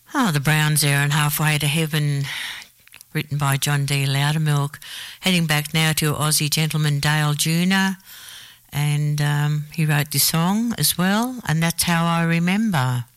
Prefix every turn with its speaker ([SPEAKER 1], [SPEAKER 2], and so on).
[SPEAKER 1] Oh, the Browns there and Halfway to Heaven, written by John D. Loudermilk. Heading back now to Aussie gentleman Dale Jr., and he wrote this song as well, and that's How I Remember.